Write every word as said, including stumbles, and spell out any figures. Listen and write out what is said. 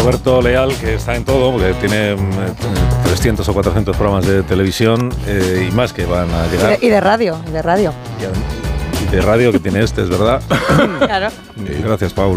Roberto Leal, que está en todo, porque tiene eh, trescientos o cuatrocientos programas de televisión eh, y más que van a llegar. Y de, y de radio, y de radio. Y, y de radio que tiene este, es verdad. Claro. Gracias, Paul.